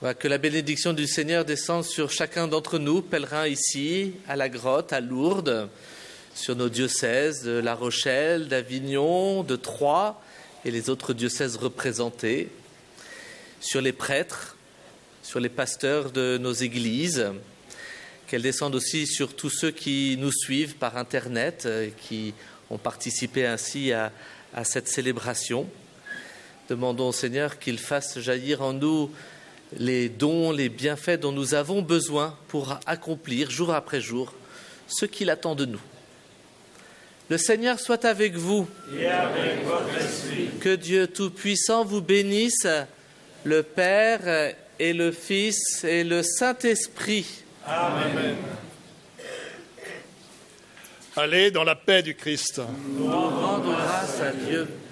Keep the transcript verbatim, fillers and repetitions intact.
Que la bénédiction du Seigneur descende sur chacun d'entre nous, pèlerins ici, à la grotte, à Lourdes, sur nos diocèses de La Rochelle, d'Avignon, de Troyes et les autres diocèses représentés, sur les prêtres, sur les pasteurs de nos églises, qu'elle descende aussi sur tous ceux qui nous suivent par Internet, qui ont participé ainsi à, à cette célébration. Demandons au Seigneur qu'il fasse jaillir en nous les dons, les bienfaits dont nous avons besoin pour accomplir jour après jour ce qu'il attend de nous. Le Seigneur soit avec vous. Et avec votre esprit. Que Dieu Tout-Puissant vous bénisse, le Père et le Fils et le Saint-Esprit. Amen. Allez dans la paix du Christ. Nous rendons grâce à Dieu.